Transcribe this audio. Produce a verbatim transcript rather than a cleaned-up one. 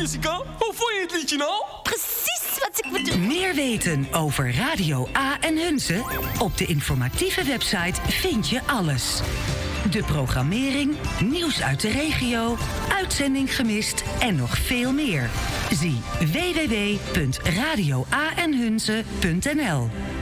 Jessica, hoe vond je het liedje nou? Precies wat ik bedoel. Meer weten over Radio A en Hunze? Op de informatieve website vind je alles. De programmering, nieuws uit de regio, uitzending gemist en nog veel meer. Zie w w w punt radio a en hunze punt n l.